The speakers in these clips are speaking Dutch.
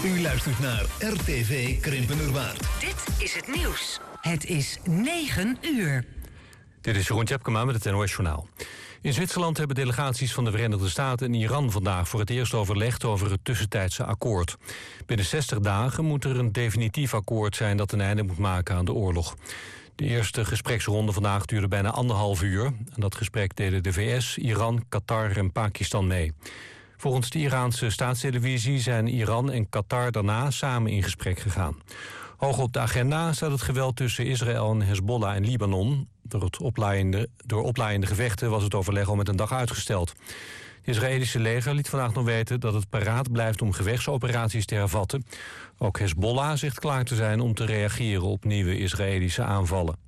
U luistert naar RTV Krimpenerwaard. Dit is het nieuws. Het is 9 uur. Dit is Jeroen Tjepkema met het NOS Journaal. In Zwitserland hebben delegaties van de Verenigde Staten en Iran vandaag voor het eerst overlegd over het tussentijdse akkoord. Binnen 60 dagen moet er een definitief akkoord zijn dat een einde moet maken aan de oorlog. De eerste gespreksronde vandaag duurde bijna 1,5 uur. En dat gesprek deden de VS, Iran, Qatar en Pakistan mee. Volgens de Iraanse staatstelevisie zijn Iran en Qatar daarna samen in gesprek gegaan. Hoog op de agenda staat het geweld tussen Israël en Hezbollah en Libanon. Door oplaaiende gevechten was het overleg al met een dag uitgesteld. Het Israëlische leger liet vandaag nog weten dat het paraat blijft om gevechtsoperaties te hervatten. Ook Hezbollah zegt klaar te zijn om te reageren op nieuwe Israëlische aanvallen.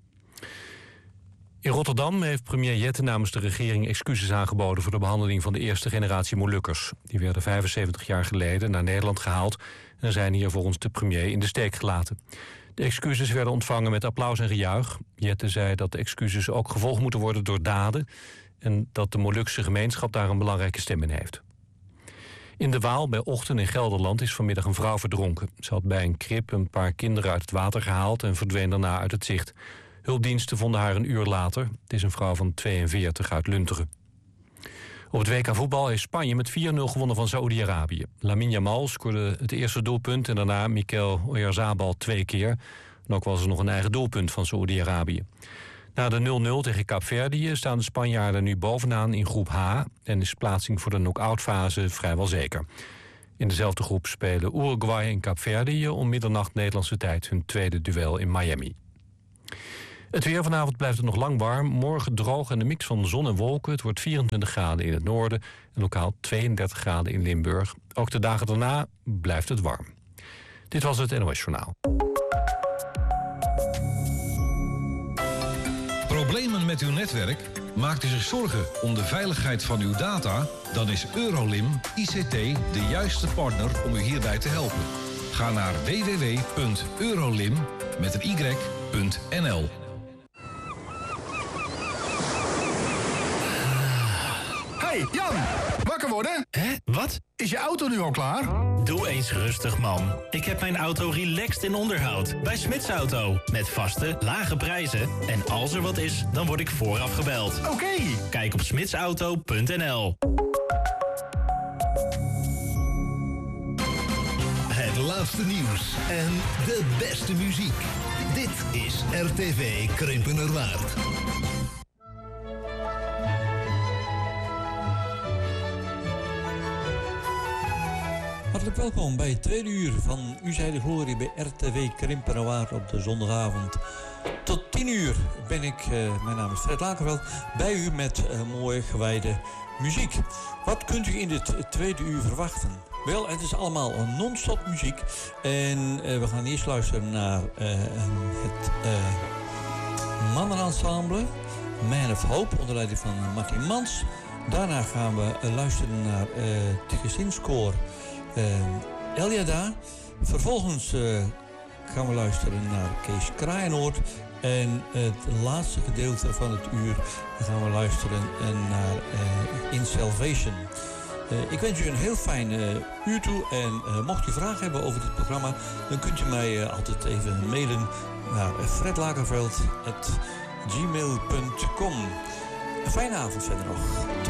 In Rotterdam heeft premier Jette namens de regering excuses aangeboden voor de behandeling van de eerste generatie Molukkers. Die werden 75 jaar geleden naar Nederland gehaald en zijn hier volgens de premier in de steek gelaten. De excuses werden ontvangen met applaus en gejuich. Jette zei dat de excuses ook gevolgd moeten worden door daden en dat de Molukse gemeenschap daar een belangrijke stem in heeft. In de Waal bij Ochten in Gelderland is vanmiddag een vrouw verdronken. Ze had bij een krib een paar kinderen uit het water gehaald en verdween daarna uit het zicht. Hulpdiensten vonden haar een uur later. Het is een vrouw van 42 uit Lunteren. Op het WK voetbal heeft Spanje met 4-0 gewonnen van Saoedi-Arabië. Lamine Yamal scoorde het eerste doelpunt en daarna Mikel Oyarzabal 2 keer. En ook was er nog een eigen doelpunt van Saoedi-Arabië. Na de 0-0 tegen Kaapverdië staan de Spanjaarden nu bovenaan in groep H en is plaatsing voor de knock-out fase vrijwel zeker. In dezelfde groep spelen Uruguay en Kaapverdië om middernacht Nederlandse tijd hun tweede duel in Miami. Het weer vanavond blijft het nog lang warm. Morgen droog en een mix van zon en wolken. Het wordt 24 graden in het noorden en lokaal 32 graden in Limburg. Ook de dagen daarna blijft het warm. Dit was het NOS Journaal. Problemen met uw netwerk? Maakt u zich zorgen om de veiligheid van uw data? Dan is Eurolim ICT de juiste partner om u hierbij te helpen. Ga naar www.eurolim.nl. Hey, Jan! Wakker worden? Hè? Wat? Is je auto nu al klaar? Doe eens rustig, man. Ik heb mijn auto relaxed in onderhoud. Bij Smits Auto. Met vaste, lage prijzen. En als er wat is, dan word ik vooraf gebeld. Oké. Kijk op smitsauto.nl. Het laatste nieuws en de beste muziek. Dit is RTV Krimpenerwaard. Hartelijk welkom bij het tweede uur van U zei de Glorie bij RTV Krimpenerwaard op de zondagavond. Tot 10 uur ben ik, mijn naam is Fred Lakenveld, bij u met mooie gewijde muziek. Wat kunt u in dit tweede uur verwachten? Wel, het is allemaal een non-stop muziek. En we gaan eerst luisteren naar het mannenensemble Man of Hope onder leiding van Martin Mans. Daarna gaan we luisteren naar het gezinskoor Eliada. Vervolgens gaan we luisteren naar Kees Kraaienoord. En het laatste gedeelte van het uur gaan we luisteren naar In Salvation. Ik wens u een heel fijn uur toe. En mocht u vragen hebben over dit programma, dan kunt u mij altijd even mailen naar fredlakerveld@gmail.com. Een fijne avond verder nog.